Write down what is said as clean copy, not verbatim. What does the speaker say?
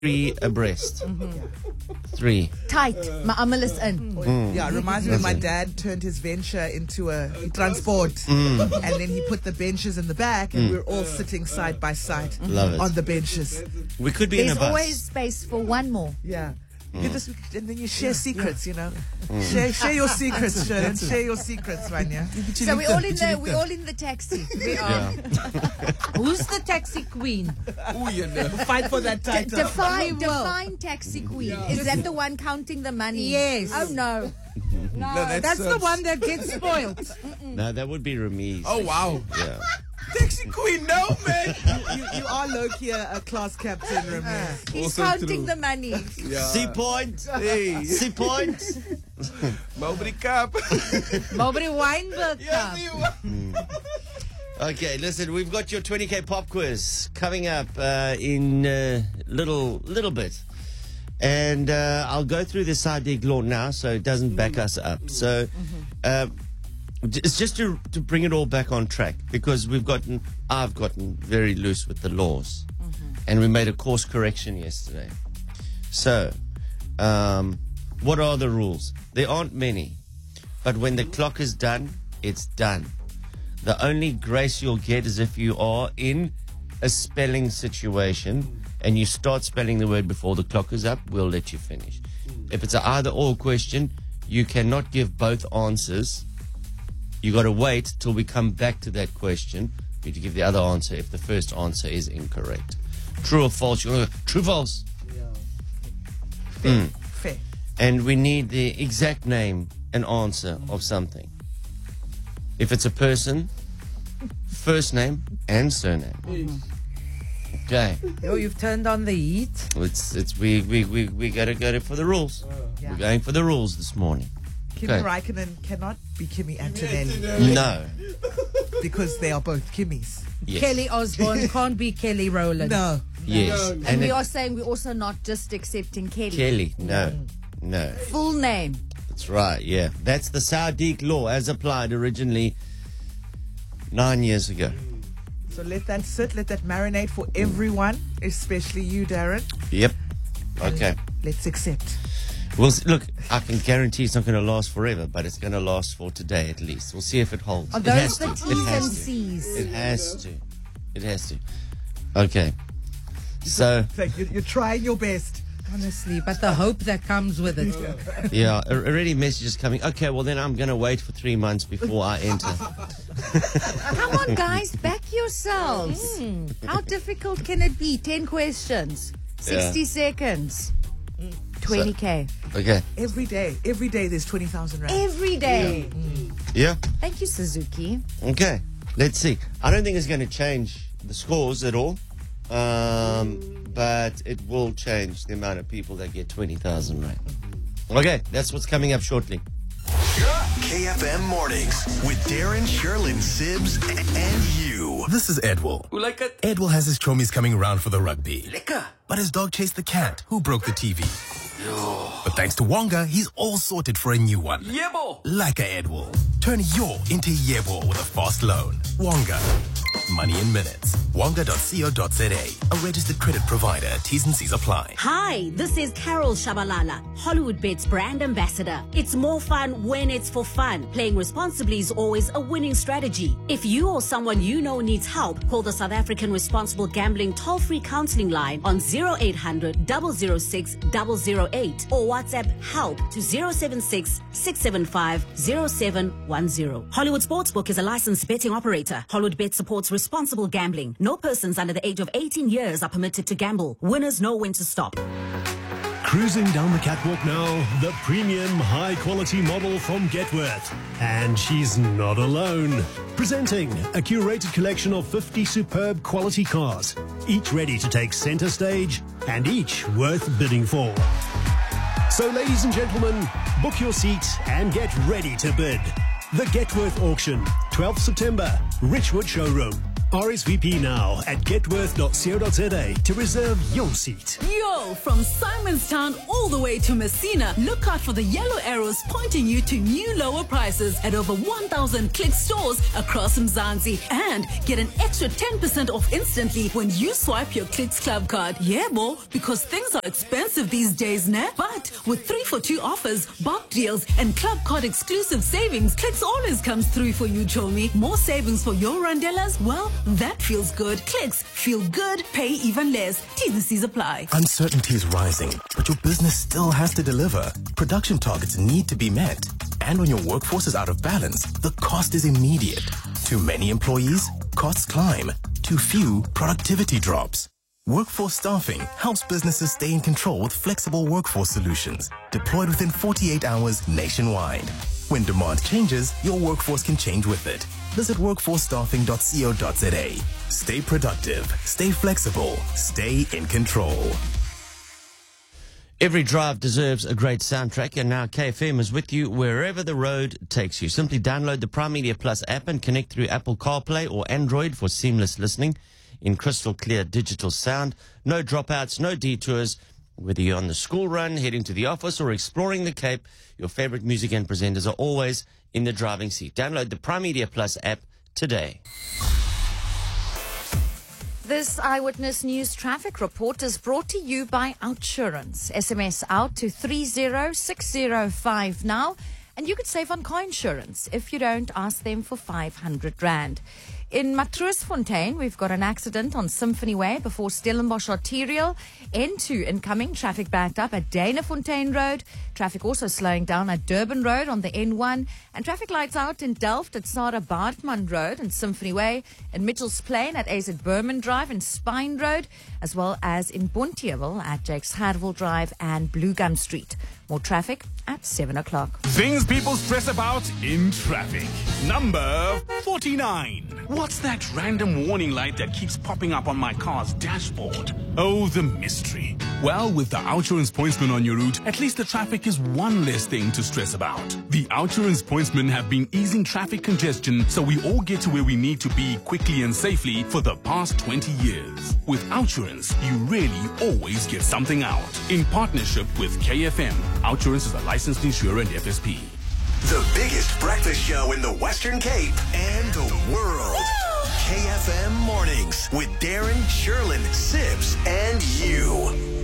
3 abreast. 3. Tight. My amal is in. Yeah, it reminds me when my dad turned his venture into a transport. And then he put the benches in the back and we're all sitting side by side Love it. on the benches. We could be in There's a bus. always space for one more. Yeah. And then you share secrets, you know. Share your secrets, Sherlyn. Share your secrets, Rania. So we're all in the taxi. We are. Yeah. Who's the taxi queen? Fight for that title. Define taxi queen. Is that the one counting the money? Yes. Oh no. No, That's the one that gets spoiled. No, that would be Ramiz. Oh, wow. Yeah. Taxi queen, no, man. You are low-key a class captain, Ramirez. He's Also counting true. the money. Yeah. C point. Hey, C point. Mowbray Cup. Mowbray Weinberg Yeah, Cup. you- Okay, listen, we've got your 20K pop quiz coming up in a little bit. And I'll go through the Sadiq law now so it doesn't back us up. So it's just to bring it all back on track because I've gotten very loose with the laws. And we made a course correction yesterday. So, what are the rules? There aren't many. But when the clock is done, it's done. The only grace you'll get is if you are in a spelling situation and you start spelling the word before the clock is up, we'll let you finish. If it's an either-or question, you cannot give both answers. You got to wait till we come back to that question for you to give the other answer if the first answer is incorrect. True or false? True, false. Fair. And we need the exact name and answer of something. If it's a person, first name and surname. Okay. Oh, you've turned on the heat. We gotta go for the rules. Yeah. We're going for the rules this morning. Kimi Okay. Räikkönen cannot be Kimi Antonelli No. because they are both Kimmys. Yes. Kelly Osbourne can't be Kelly Rowland. No. Yes. And we it- are saying we're also not just accepting Kelly. Kelly. No. No. Full name. That's right. Yeah. That's the Sadiq law as applied originally 9 years ago. So let that sit, let that marinate for everyone, especially you, Darren. Yep. Okay. Let's accept. Well, look, I can guarantee it's not going to last forever, but it's going to last for today at least. We'll see if it holds. Are It those has the to. T's It and has to. C's? It has to. It has to. Okay. So, Thank you. You're trying your best. Honestly, but the hope that comes with it. yeah, already messages coming. Okay, well then I'm going to wait for 3 months before I enter. Come on, guys, back yourselves. How difficult can it be? 10 questions, 60 seconds, 20K. Okay. Every day there's 20,000 rand. Every day. Yeah. Thank you, Suzuki. Okay. Let's see. I don't think it's going to change the scores at all. But it will change the amount of people that get 20,000 rand. Okay, that's what's coming up shortly. KFM Mornings with Darren, Sherlyn, Sibs, and you. This is Edwell. Who like it? Edwell has his chommies coming around for the rugby. Lekker. But his dog chased the cat, who broke the TV. But thanks to Wonga, he's all sorted for a new one. Yebo. Like a Edwell. Turn your into Yebo with a fast loan. Wonga. Money in minutes. Wonga.co.za. A registered credit provider. T's and C's apply. Hi, this is Carol Shabalala, Hollywood Bets brand ambassador. It's more fun when it's for fun. Playing responsibly is always a winning strategy. If you or someone you know needs help, call the South African Responsible Gambling toll-free counseling line on 0800 006 008 or WhatsApp help to 076 675 0710. Hollywood Sportsbook is a licensed betting operator. Hollywood Bet supports responsible gambling. No persons under the age of 18 years are permitted to gamble. Winners know when to stop. Cruising down the catwalk now, the premium high-quality model from Getworth. And she's not alone. Presenting a curated collection of 50 superb quality cars, each ready to take center stage and each worth bidding for. So, ladies and gentlemen, book your seat and get ready to bid. The Getworth Auction, 12th September, Richwood Showroom. RSVP now at getworth.co.za to reserve your seat. Yo, from Simonstown all the way to Messina, look out for the yellow arrows pointing you to new lower prices at over 1,000 Clicks stores across Mzansi. And get an extra 10% off instantly when you swipe your Clicks Club card. Yeah, bo, because things are expensive these days, ne? But with 3 for 2 offers, bulk deals, and club card exclusive savings, Clicks always comes through for you, Chomi. More savings for your Randellas? Well, that feels good. Clicks, feel good, pay even less. T's and C's apply. Uncertainty is rising, but your business still has to deliver. Production targets need to be met. And when your workforce is out of balance, the cost is immediate. Too many employees? Costs climb. Too few? Productivity drops. Workforce Staffing helps businesses stay in control with flexible workforce solutions, deployed within 48 hours nationwide. When demand changes, your workforce can change with it. Visit workforcestaffing.co.za. Stay productive, stay flexible, stay in control. Every drive deserves a great soundtrack, and now KFM is with you wherever the road takes you. Simply download the Prime Media Plus app and connect through Apple CarPlay or Android for seamless listening in crystal clear digital sound. No dropouts, no detours. Whether you're on the school run, heading to the office, or exploring the Cape, your favorite music and presenters are always in the driving seat. Download the Prime Media Plus app today. This Eyewitness News traffic report is brought to you by Outsurance. SMS out to 30605 now, and you could save on car insurance. If you don't, ask them for 500 Rand. In Matroosfontein, we've got an accident on Symphony Way before Stellenbosch Arterial. N2 incoming, traffic backed up at Danafontein Road. Traffic also slowing down at Durban Road on the N1. And traffic lights out in Delft at Sarah Baartman Road and Symphony Way. In Mitchells Plain at AZ Berman Drive and Spine Road. As well as in Bonteheuwel at Jakes Harville Drive and Blue Gum Street. More traffic at 7 o'clock. Things people stress about in traffic. Number 49. What's that random warning light that keeps popping up on my car's dashboard? Oh, the mystery. Well, with the Outsurance Pointsman on your route, at least the traffic is one less thing to stress about. The Outsurance Pointsmen have been easing traffic congestion so we all get to where we need to be quickly and safely for the past 20 years. With Outsurance, you really always get something out. In partnership with KFM, Outsurance is a licensed insurer and FSP. The biggest breakfast show in the Western Cape and the world. KFM Mornings with Darren, Sherlyn, Sibs, and you.